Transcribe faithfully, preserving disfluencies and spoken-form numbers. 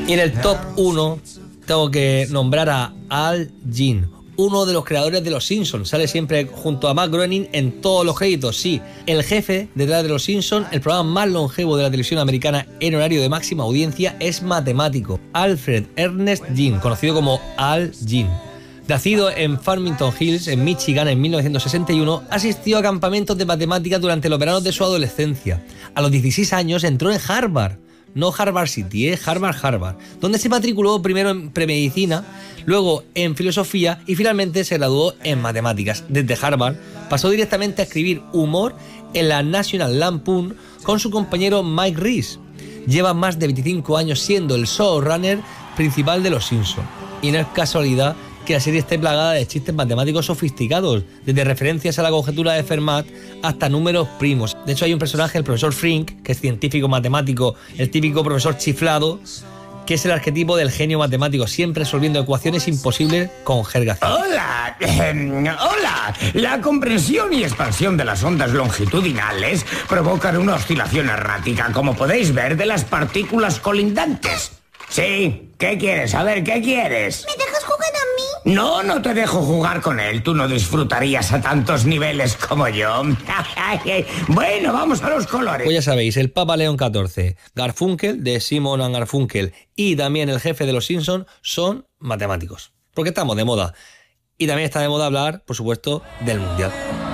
Y en el top uno tengo que nombrar a Al Jean, uno de los creadores de Los Simpsons. Sale siempre junto a Matt Groening en todos los créditos. Sí, el jefe detrás de Los Simpsons, el programa más longevo de la televisión americana en horario de máxima audiencia, es matemático. Alfred Ernest Jean, conocido como Al Jean. Nacido en Farmington Hills, en Michigan, en mil novecientos sesenta y uno, asistió a campamentos de matemáticas durante los veranos de su adolescencia. A los dieciséis años entró en Harvard. No Harvard City, ¿eh? Harvard, Harvard, donde se matriculó primero en premedicina, luego en filosofía y finalmente se graduó en matemáticas. Desde Harvard pasó directamente a escribir humor en la National Lampoon con su compañero Mike Reiss. Lleva más de veinticinco años siendo el showrunner principal de Los Simpsons. Y no es casualidad que la serie esté plagada de chistes matemáticos sofisticados, desde referencias a la conjetura de Fermat hasta números primos. De hecho, hay un personaje, el profesor Frink, que es científico matemático, el típico profesor chiflado, que es el arquetipo del genio matemático, siempre resolviendo ecuaciones imposibles con jerga. ¡Hola! Eh, ¡Hola! La comprensión y expansión de las ondas longitudinales provocan una oscilación errática, como podéis ver, de las partículas colindantes. Sí, ¿qué quieres? A ver, ¿qué quieres? ¿Me dejas jugar a mí? No, no te dejo jugar con él. Tú no disfrutarías a tantos niveles como yo. Bueno, vamos a los colores. Pues ya sabéis, el Papa León catorce, Garfunkel, de Simon and Garfunkel, y también el jefe de Los Simpsons son matemáticos. Porque estamos de moda. Y también está de moda hablar, por supuesto, del Mundial.